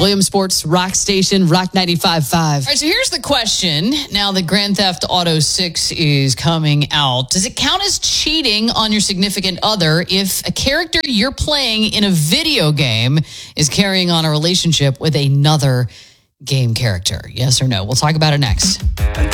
Williams Sports Rock Station, Rock 95.5. All right, so here's the question. Now that Grand Theft Auto 6 is coming out, does it count as cheating on your significant other if a character you're playing in a video game is carrying on a relationship with another game character? Yes or no? We'll talk about it next.